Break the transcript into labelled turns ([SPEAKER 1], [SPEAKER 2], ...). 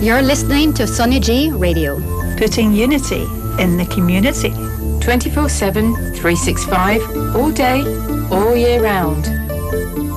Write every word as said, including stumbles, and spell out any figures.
[SPEAKER 1] You're listening to Sonia G Radio.
[SPEAKER 2] Putting unity in the community.
[SPEAKER 3] twenty-four seven, three sixty-five, all day, all year round.